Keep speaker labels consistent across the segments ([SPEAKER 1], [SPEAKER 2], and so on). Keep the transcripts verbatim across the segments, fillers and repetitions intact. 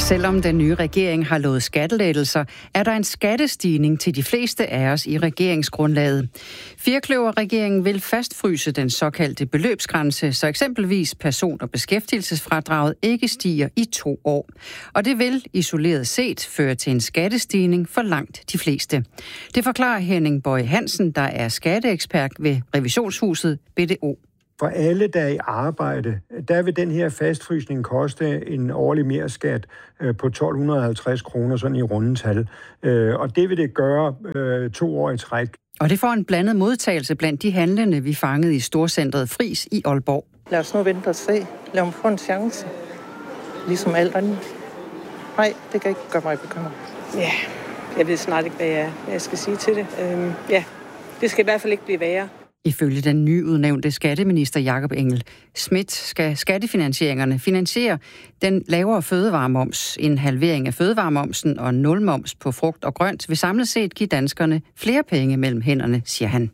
[SPEAKER 1] Selvom den nye regering har lovet skattelettelser, er der en skattestigning til de fleste af os i regeringsgrundlaget. Firkløver-regeringen vil fastfryse den såkaldte beløbsgrænse, så eksempelvis person- og beskæftigelsesfradraget ikke stiger i to år. Og det vil isoleret set føre til en skattestigning for langt de fleste. Det forklarer Henning Boye Hansen, der er skatteekspert ved Revisionshuset B D O.
[SPEAKER 2] For alle, der er i arbejde, der vil den her fastfrysning koste en årlig merskat på tolv halvtreds kroner, sådan i rundetal. Og det vil det gøre to år i træk.
[SPEAKER 1] Og det får en blandet modtagelse blandt de handlende, vi fangede i storcentret Friis i Aalborg.
[SPEAKER 3] Lad os nu vente og se. Lad mig få en chance. Ligesom alt andet. Nej, det kan ikke gøre mig bekymret.
[SPEAKER 4] Ja, jeg ved snart ikke, hvad jeg, hvad jeg skal sige til det. Øhm, ja, det skal i hvert fald ikke blive værre.
[SPEAKER 1] Ifølge den nyudnævnte skatteminister Jakob Engel Schmidt skal skattefinansieringerne finansiere den lavere fødevaremoms. En halvering af fødevaremomsen og nulmoms på frugt og grønt vil samlet set give danskerne flere penge mellem hænderne, siger han.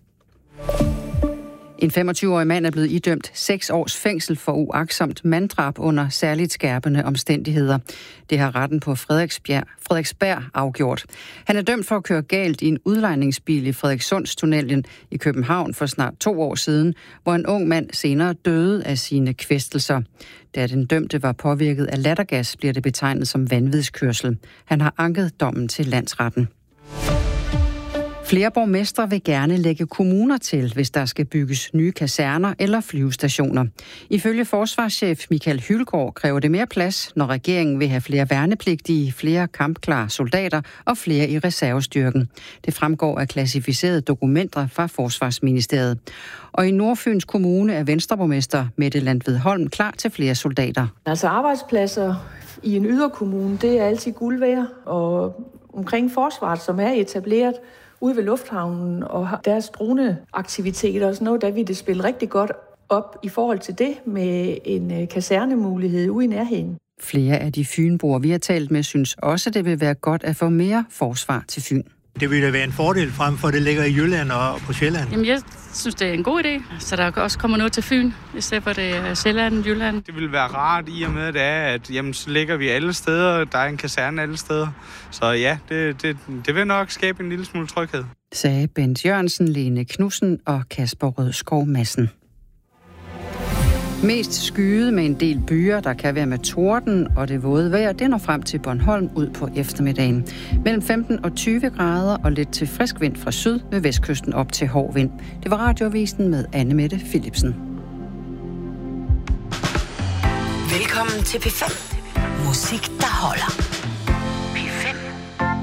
[SPEAKER 1] En femogtyve-årig mand er blevet idømt seks års fængsel for uagtsomt manddrab under særligt skærpende omstændigheder. Det har retten på Frederiksberg, Frederiksberg afgjort. Han er dømt for at køre galt i en udlejningsbil i Frederikssundstunnelen i København for snart to år siden, hvor en ung mand senere døde af sine kvæstelser. Da den dømte var påvirket af lattergas, bliver det betegnet som vanvidskørsel. Han har anket dommen til landsretten. Flere borgmestre vil gerne lægge kommuner til, hvis der skal bygges nye kaserner eller flyvestationer. Ifølge forsvarschef Michael Hylgaard kræver det mere plads, når regeringen vil have flere værnepligtige, flere kampklare soldater og flere i reservestyrken. Det fremgår af klassificerede dokumenter fra Forsvarsministeriet. Og i Nordfyns Kommune er Venstreborgmester Mette Landved Holm klar til flere soldater.
[SPEAKER 5] Altså arbejdspladser i en yderkommune, det er altid guld værd, og omkring forsvaret, som er etableret ude ved lufthavnen og deres droneaktiviteter og sådan noget, der vil det spille rigtig godt op i forhold til det med en kasernemulighed ude i nærheden.
[SPEAKER 1] Flere af de fynboer, vi har talt med, synes også, det vil være godt at få mere forsvar til Fyn.
[SPEAKER 6] Det ville være en fordel frem for, at det ligger i Jylland og på Sjælland.
[SPEAKER 7] Jamen, jeg synes, det er en god idé, så der også kommer noget til Fyn, i stedet for det er Sjælland, Jylland.
[SPEAKER 8] Det vil være rart i og med, det er, at jamen, så ligger vi alle steder, der er en kaserne alle steder. Så ja, det, det, det vil nok skabe en lille smule tryghed.
[SPEAKER 1] Sagde Bent Jørgensen, Lene Knudsen og Kasper Rødskov Madsen. Mest skyet med en del byer, der kan være med torden og det våde vejr, det når frem til Bornholm ud på eftermiddagen. Mellem femten og tyve grader og lidt til frisk vind fra syd med vestkysten op til hård vind. Det var Radioavisen med Anne Mette Philipsen.
[SPEAKER 9] Velkommen til P fem. Musik, der holder.